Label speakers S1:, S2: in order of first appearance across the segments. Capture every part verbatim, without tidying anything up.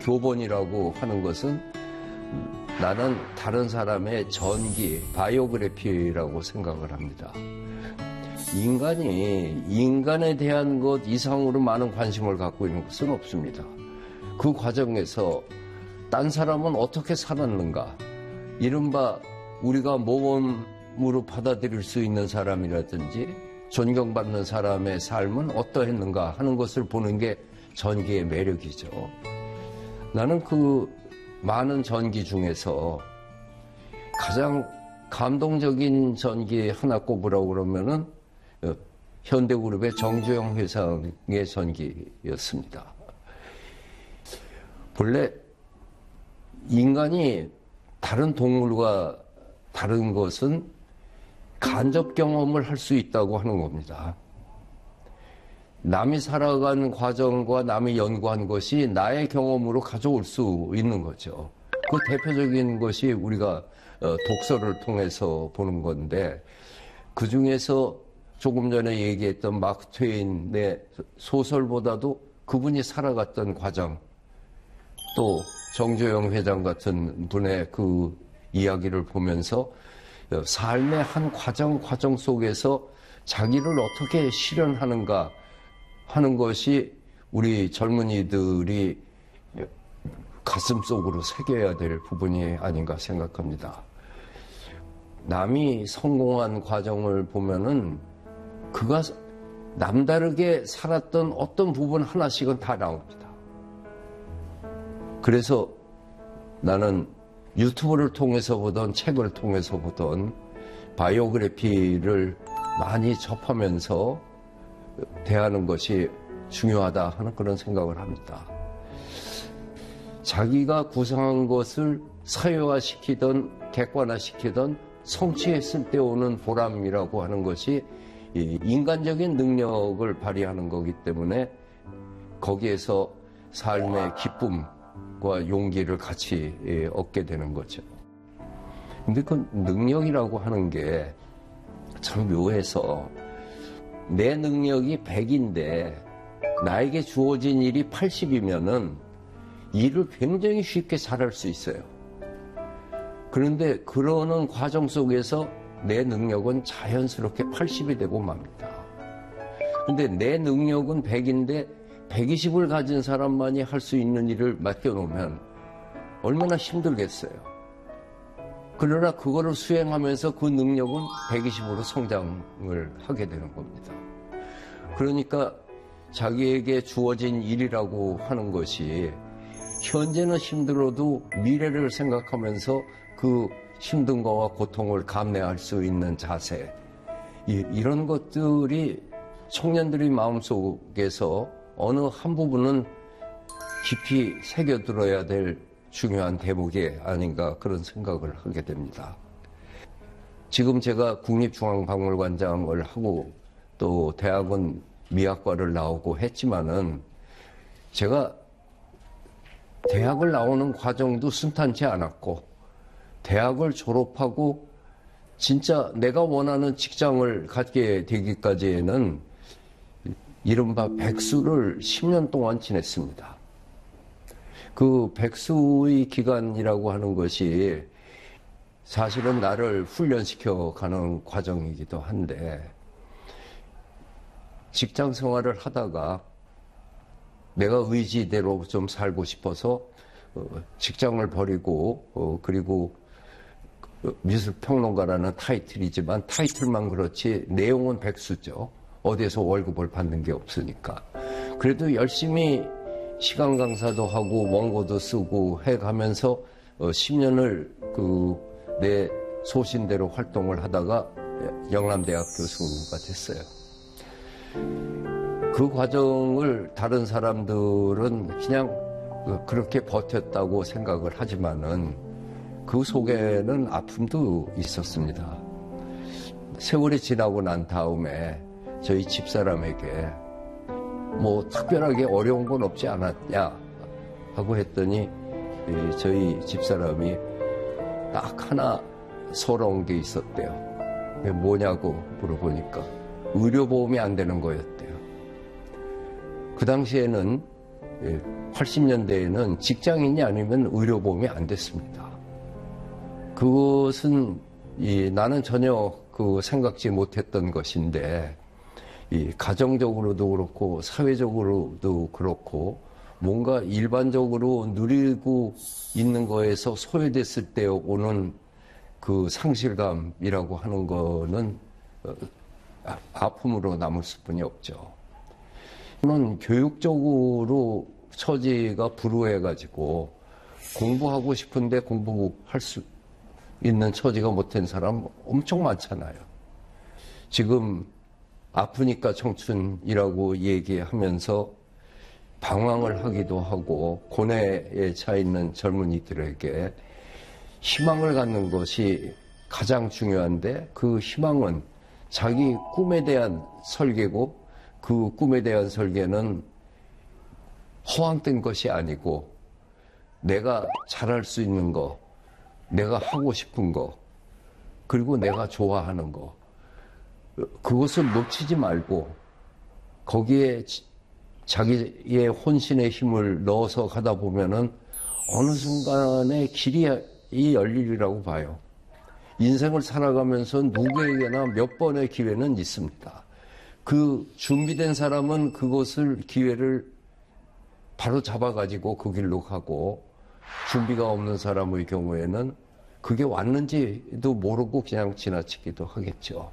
S1: 교본이라고 하는 것은 나는 다른 사람의 전기, 바이오그래피라고 생각을 합니다. 인간이 인간에 대한 것 이상으로 많은 관심을 갖고 있는 것은 없습니다. 그 과정에서 딴 사람은 어떻게 살았는가, 이른바 우리가 모범으로 받아들일 수 있는 사람이라든지 존경받는 사람의 삶은 어떠했는가 하는 것을 보는 게 전기의 매력이죠. 나는 그 많은 전기 중에서 가장 감동적인 전기 하나 꼽으라고 그러면은 현대그룹의 정주영 회장의 전기였습니다. 본래 인간이 다른 동물과 다른 것은 간접 경험을 할 수 있다고 하는 겁니다. 남이 살아간 과정과 남이 연구한 것이 나의 경험으로 가져올 수 있는 거죠. 그 대표적인 것이 우리가 독서를 통해서 보는 건데, 그 중에서 조금 전에 얘기했던 마크 트웨인의 소설보다도 그분이 살아갔던 과정, 또 정주영 회장 같은 분의 그 이야기를 보면서 삶의 한 과정 과정 속에서 자기를 어떻게 실현하는가 하는 것이 우리 젊은이들이 가슴속으로 새겨야 될 부분이 아닌가 생각합니다. 남이 성공한 과정을 보면은 그가 남다르게 살았던 어떤 부분 하나씩은 다 나옵니다. 그래서 나는 유튜브를 통해서 보던 책을 통해서 보던 바이오그래피를 많이 접하면서 대하는 것이 중요하다 하는 그런 생각을 합니다. 자기가 구상한 것을 사회화시키던 객관화시키던 성취했을 때 오는 보람이라고 하는 것이 인간적인 능력을 발휘하는 거기 때문에 거기에서 삶의 기쁨과 용기를 같이 얻게 되는 거죠. 근데 그 능력이라고 하는 게 참 묘해서 내 능력이 백인데 나에게 주어진 일이 팔십이면은 일을 굉장히 쉽게 잘할 수 있어요. 그런데 그러는 과정 속에서 내 능력은 자연스럽게 팔십이 되고 맙니다. 그런데 내 능력은 백인데 백이십을 가진 사람만이 할 수 있는 일을 맡겨놓으면 얼마나 힘들겠어요. 그러나 그거를 수행하면서 그 능력은 백이십으로 성장을 하게 되는 겁니다. 그러니까 자기에게 주어진 일이라고 하는 것이 현재는 힘들어도 미래를 생각하면서 그 힘든 거와 고통을 감내할 수 있는 자세, 이런 것들이 청년들의 마음속에서 어느 한 부분은 깊이 새겨들어야 될 중요한 대목이 아닌가 그런 생각을 하게 됩니다. 지금 제가 국립중앙박물관장을 하고 또 대학원 미학과를 나오고 했지만은 제가 대학을 나오는 과정도 순탄치 않았고 대학을 졸업하고 진짜 내가 원하는 직장을 갖게 되기까지는 이른바 백수를 십 년 동안 지냈습니다. 그 백수의 기간이라고 하는 것이 사실은 나를 훈련시켜 가는 과정이기도 한데, 직장 생활을 하다가 내가 의지대로 좀 살고 싶어서 직장을 버리고, 그리고 미술평론가라는 타이틀이지만 타이틀만 그렇지 내용은 백수죠. 어디에서 월급을 받는 게 없으니까. 그래도 열심히 시간 강사도 하고 원고도 쓰고 해가면서 십 년을 그 내 소신대로 활동을 하다가 영남대학 교수가 됐어요. 그 과정을 다른 사람들은 그냥 그렇게 버텼다고 생각을 하지만은 그 속에는 아픔도 있었습니다. 세월이 지나고 난 다음에 저희 집사람에게 뭐 특별하게 어려운 건 없지 않았냐 하고 했더니 저희 집사람이 딱 하나 서러운 게 있었대요. 뭐냐고 물어보니까 의료보험이 안 되는 거였대요. 그 당시에는 팔십 년대에는 직장인이 아니면 의료보험이 안 됐습니다. 그것은 이 나는 전혀 그 생각지 못했던 것인데 이 가정적으로도 그렇고 사회적으로도 그렇고 뭔가 일반적으로 누리고 있는 거에서 소외됐을 때 오는 그 상실감이라고 하는 거는 아픔으로 남을 수뿐이 없죠. 저는 교육적으로 처지가 불우해가지고 공부하고 싶은데 공부할 수 있는 처지가 못된 사람 엄청 많잖아요. 지금 아프니까 청춘이라고 얘기하면서 방황을 하기도 하고 고뇌에 차 있는 젊은이들에게 희망을 갖는 것이 가장 중요한데 그 희망은 자기 꿈에 대한 설계고 그 꿈에 대한 설계는 허황된 것이 아니고 내가 잘할 수 있는 거, 내가 하고 싶은 거, 그리고 내가 좋아하는 거, 그것을 놓치지 말고 거기에 자기의 혼신의 힘을 넣어서 가다 보면은 어느 순간에 길이 열리리라고 봐요. 인생을 살아가면서 누구에게나 몇 번의 기회는 있습니다. 그 준비된 사람은 그것을 기회를 바로 잡아가지고 그 길로 가고 준비가 없는 사람의 경우에는 그게 왔는지도 모르고 그냥 지나치기도 하겠죠.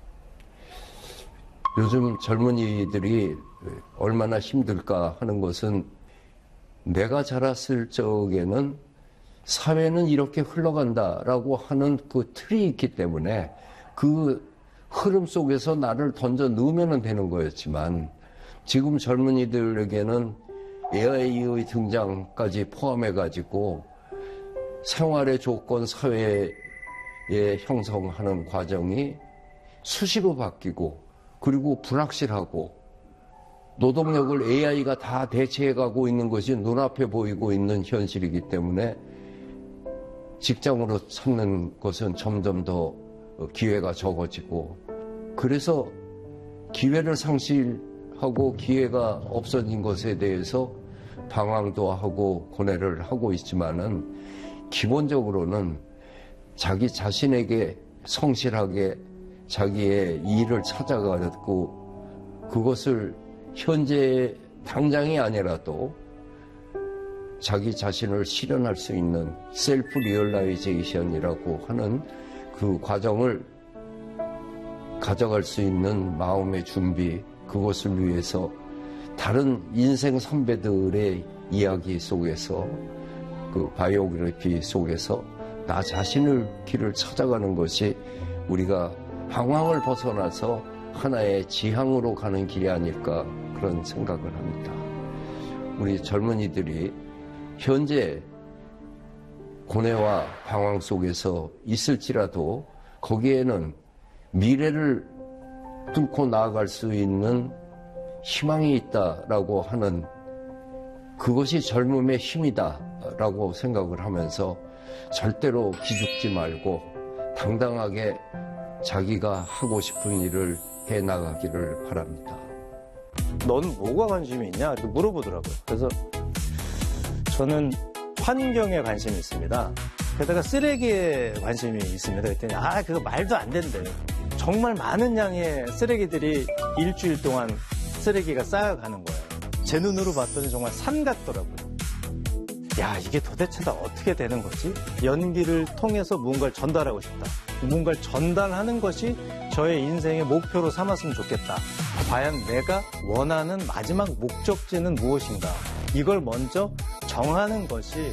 S1: 요즘 젊은이들이 얼마나 힘들까 하는 것은 내가 자랐을 적에는 사회는 이렇게 흘러간다라고 하는 그 틀이 있기 때문에 그 흐름 속에서 나를 던져 넣으면 되는 거였지만 지금 젊은이들에게는 에이아이의 등장까지 포함해가지고 생활의 조건, 사회에 형성하는 과정이 수시로 바뀌고 그리고 불확실하고 노동력을 에이아이가 다 대체해가고 있는 것이 눈앞에 보이고 있는 현실이기 때문에 직장으로 찾는 것은 점점 더 기회가 적어지고 그래서 기회를 상실하고 기회가 없어진 것에 대해서 방황도 하고 고뇌를 하고 있지만은 기본적으로는 자기 자신에게 성실하게 자기의 일을 찾아가고 그것을 현재 당장이 아니라도 자기 자신을 실현할 수 있는 셀프 리얼라이제이션이라고 하는 그 과정을 가져갈 수 있는 마음의 준비, 그것을 위해서 다른 인생 선배들의 이야기 속에서 그 바이오그래피 속에서 나 자신을 길을 찾아가는 것이 우리가 방황을 벗어나서 하나의 지향으로 가는 길이 아닐까 그런 생각을 합니다. 우리 젊은이들이 현재 고뇌와 방황 속에서 있을지라도 거기에는 미래를 뚫고 나아갈 수 있는 희망이 있다라고 하는 그것이 젊음의 힘이다라고 생각을 하면서 절대로 기죽지 말고 당당하게 자기가 하고 싶은 일을 해나가기를 바랍니다.
S2: 너는 뭐가 관심이 있냐? 이렇게 물어보더라고요. 그래서 저는 환경에 관심이 있습니다. 게다가 쓰레기에 관심이 있습니다. 그랬더니 아 그거 말도 안 된대요. 정말 많은 양의 쓰레기들이 일주일 동안 쓰레기가 쌓여가는 거예요. 제 눈으로 봤더니 정말 산 같더라고요. 야 이게 도대체 다 어떻게 되는 거지? 연기를 통해서 무언가를 전달하고 싶다. 무언가를 전달하는 것이 저의 인생의 목표로 삼았으면 좋겠다. 과연 내가 원하는 마지막 목적지는 무엇인가? 이걸 먼저 정하는 것이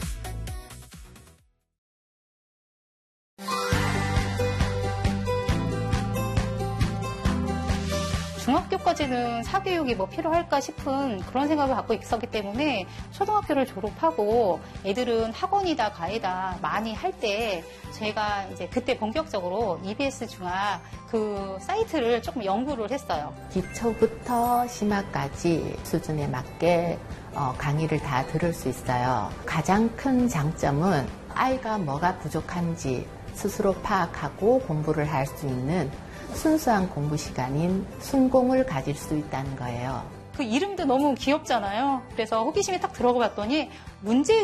S3: 중학교까지는 사교육이 뭐 필요할까 싶은 그런 생각을 갖고 있었기 때문에 초등학교를 졸업하고 애들은 학원이다 과외다 많이 할 때 제가 이제 그때 본격적으로 이비에스 중학 그 사이트를 조금 연구를 했어요.
S4: 기초부터 심화까지 수준에 맞게 어, 강의를 다 들을 수 있어요. 가장 큰 장점은 아이가 뭐가 부족한지 스스로 파악하고 공부를 할 수 있는 순수한 공부 시간인 순공을 가질 수 있다는 거예요.
S3: 그 이름도 너무 귀엽잖아요. 그래서 호기심에 딱 들어가 봤더니 문제